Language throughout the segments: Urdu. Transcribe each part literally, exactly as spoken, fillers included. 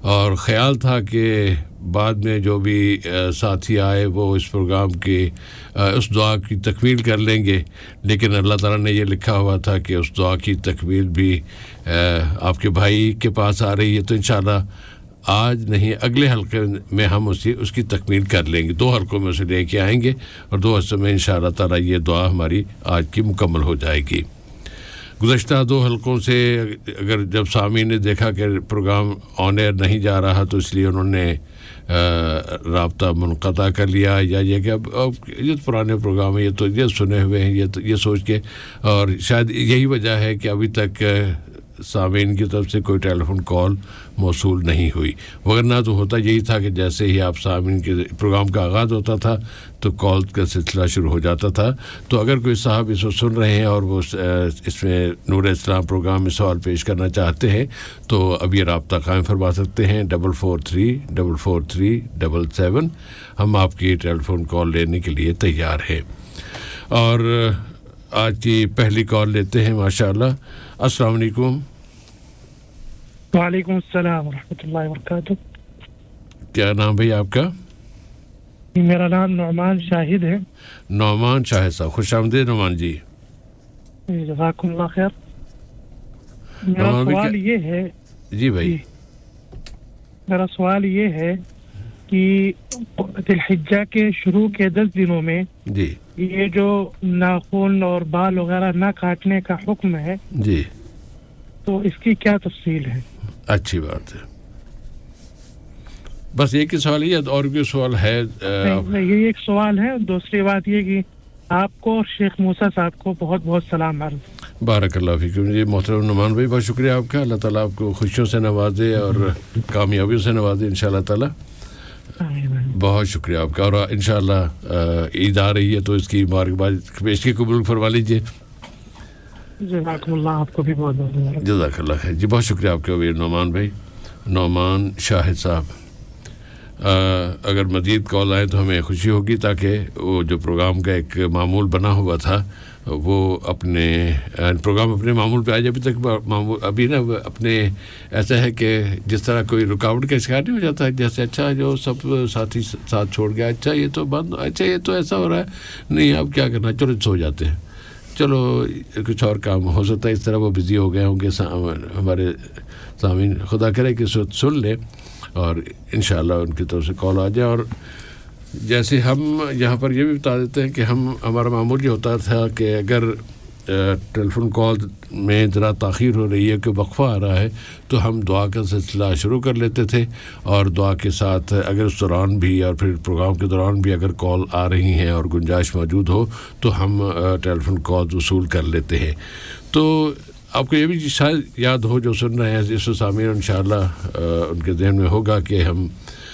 اور خیال تھا کہ بعد میں جو بھی ساتھی آئے وہ اس پروگرام کی اس دعا کی تکمیل کر لیں گے، لیکن اللہ تعالیٰ نے یہ لکھا ہوا تھا کہ اس دعا کی تکمیل بھی آپ کے بھائی کے پاس آ رہی ہے، تو انشاءاللہ آج نہیں اگلے حلقے میں ہم اسی اس کی تکمیل کر لیں گے، دو حلقوں میں اسے لے کے آئیں گے اور دو حصوں میں انشاءاللہ تعالیٰ یہ دعا ہماری آج کی مکمل ہو جائے گی۔ گزشتہ دو حلقوں سے اگر جب سامعین نے دیکھا کہ پروگرام آن ایئر نہیں جا رہا تو اس لیے انہوں نے رابطہ منقطع کر لیا، یا یہ کہ اب اب یہ پرانے پروگرام ہیں، یہ تو یہ سنے ہوئے ہیں، یہ تو یہ سوچ کے، اور شاید یہی وجہ ہے کہ ابھی تک سامعین کی طرف سے کوئی ٹیلی فون کال موصول نہیں ہوئی، ورنہ تو ہوتا یہی تھا کہ جیسے ہی آپ سامعین کے پروگرام کا آغاز ہوتا تھا تو کال کا سلسلہ شروع ہو جاتا تھا۔ تو اگر کوئی صاحب اس کو سن رہے ہیں اور وہ اس میں نور اسلام پروگرام میں سوال پیش کرنا چاہتے ہیں تو اب یہ رابطہ قائم فرما سکتے ہیں double four three double four three double seven, ہم آپ کی ٹیلی فون کال لینے کے لیے تیار ہیں۔ اور آج کی پہلی کال لیتے ہیں ماشاءاللہ۔ السلام علیکم۔ وعلیکم السلام ورحمۃ اللہ وبرکاتہ۔ کیا نام بھائی آپ کا؟ میرا نام نعمان شاہد ہے۔ نعمان شاہد صاحب، خوش آمدید نعمان جی۔ جزاکم اللہ خیر۔ میرا سوال یہ ہے جی بھائی، میرا سوال یہ ہے کہ ذی الحجہ کے شروع کے دس دنوں میں جی یہ جو ناخن اور بال وغیرہ نہ کاٹنے کا حکم ہے جی تو اس کی کیا تفصیل ہے؟ اچھی بات ہے، بس ایک ہی سوال ہے اور بھی سوال ہے؟ یہ ایک سوال ہے۔ دوسری بات یہ کہ آپ کو اور شیخ موسیٰ صاحب کو بہت بہت سلام عرض۔ بارک اللہ فیکم جی محترم نعمان بھائی، بہت شکریہ آپ کا، اللہ تعالیٰ آپ کو خوشیوں سے نوازے اور کامیابیوں سے نوازے انشاءاللہ تعالیٰ۔ بہت شکریہ آپ کا، اور انشاءاللہ عید آ رہی ہے تو اس کی مبارکباد پیش کی قبول فرما لیجیے۔ جزاکم اللہ، آپ کو بھی بہت بہت جزاک اللہ خیر جی، بہت شکریہ آپ کا نعمان بھائی، نعمان شاہد صاحب۔ اگر مزید کال آئے تو ہمیں خوشی ہوگی، تاکہ وہ جو پروگرام کا ایک معمول بنا ہوا تھا وہ اپنے پروگرام اپنے معمول پہ آ جائے۔ ابھی تک معمول ابھی نا اپنے ایسا ہے کہ جس طرح کوئی رکاوٹ کا شکار نہیں ہو جاتا ہے، جیسے اچھا جو سب ساتھی ساتھ چھوڑ گیا، اچھا یہ تو بند، اچھا یہ تو ایسا ہو رہا ہے، نہیں اب کیا کرنا، چلو سو جاتے ہیں، چلو کچھ اور کام ہو سکتا ہے، اس طرح وہ بزی ہو گئے ہوں گے ہمارے سامعین۔ خدا کرے کہ سن لے اور انشاءاللہ ان کی طرف سے کال آ جائے۔ اور جیسے ہم یہاں پر یہ بھی بتا دیتے ہیں کہ ہم ہمارا معمول یہ ہوتا تھا کہ اگر ٹیلی فون کال میں ذرا تاخیر ہو رہی ہے کہ وقفہ آ رہا ہے تو ہم دعا کا سلسلہ شروع کر لیتے تھے، اور دعا کے ساتھ اگر اس دوران بھی اور پھر پروگرام کے دوران بھی اگر کال آ رہی ہیں اور گنجائش موجود ہو تو ہم ٹیلی فون کال وصول کر لیتے ہیں۔ تو آپ کو یہ بھی شاید یاد ہو جو سن رہے ہیں اس سامعین، انشاءاللہ ان کے ذہن میں ہوگا کہ ہم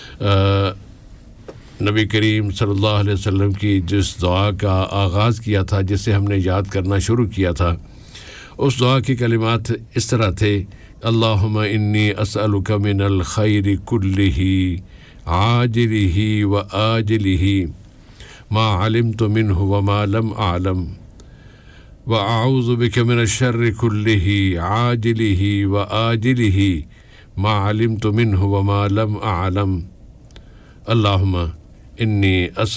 نبی کریم صلی اللہ علیہ وسلم کی جس دعا کا آغاز کیا تھا، جسے ہم نے یاد کرنا شروع کیا تھا، اس دعا کی کلمات اس طرح تھے: اللہم انی اسألک من الخیر کلہ عاجلہ و آجلہ ما علمت منہ وما لم اعلم وأعوذ بك من الشر كله عاجله وآجله ما علمت منه وما لم أعلم اللهم إني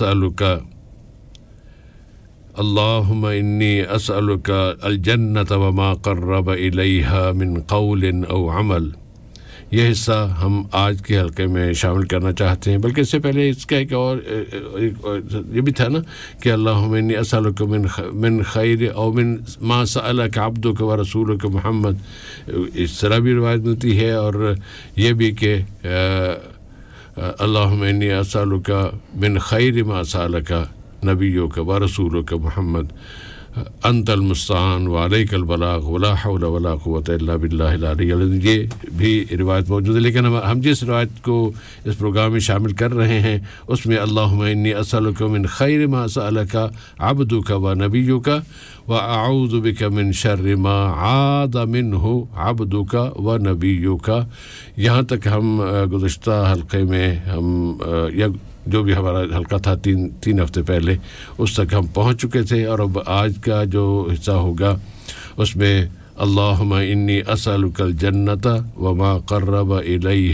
أسألك اللهم إني أسألك الجنة وما قرب إليها من قول أو عمل۔ یہ حصہ ہم آج کے حلقے میں شامل کرنا چاہتے ہیں، بلکہ اس سے پہلے اس کا ایک اور یہ بھی تھا نا کہ اللہم انی اسألک من من خیر او من ما سألک عبدک و رسولک محمد، اس طرح بھی روایت ملتی ہے، اور یہ بھی کہ اللہم انی اسألک من خیر ما سألک نبیک و رسولک محمد انت المستعان وعلیک البلاغ ولا حول ولا قوة الا باللہ العلی العظیم۔ یہ بھی روایت موجود ہے، لیکن ہم جس روایت کو اس پروگرام میں شامل کر رہے ہیں اس میں اللہم انی اسألک من خیر ما سألک عبدک و نبیک واعوذ بک من شر ما عاد منہ عبدک و نبیک۔ یہاں تک ہم گزشتہ حلقے میں ہم یا جو بھی ہمارا حلقہ تھا تین تین ہفتے پہلے اس تک ہم پہنچ چکے تھے، اور اب آج کا جو حصہ ہوگا اس میں اللہم انی اسألک الجنۃ وما قرب الیہ